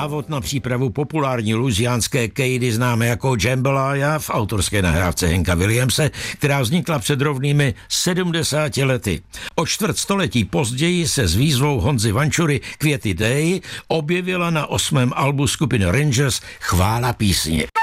Návod na přípravu populární louisiánské kejdy známe jako jambalaya v autorské nahrávce Hanka Williamse, která vznikla před rovnými 70 lety. O čtvrt století později se s výzvou Honzy Vančury Květy Day objevila na 8. albu skupiny Rangers Chvála písně.